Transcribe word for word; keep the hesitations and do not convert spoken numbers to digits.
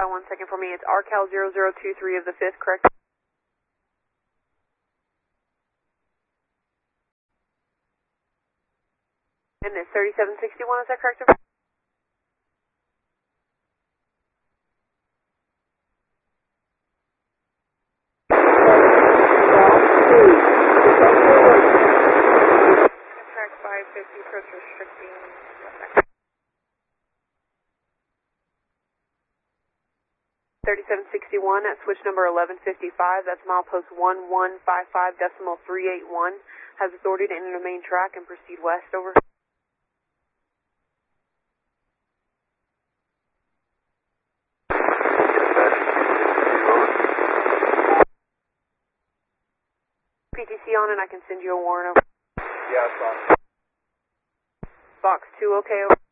One second for me. It's R C A L zero zero two three of the fifth, correct? And it's thirty-seven sixty-one, is that correct? Track five fifty, approach restricting. thirty-seven sixty-one at switch number eleven fifty-five, that's milepost one one five five decimal three eight one, has authority to enter the main track and proceed west, over. P T C on and I can send you a warrant, over. Yeah, it's on. Box two, okay, over.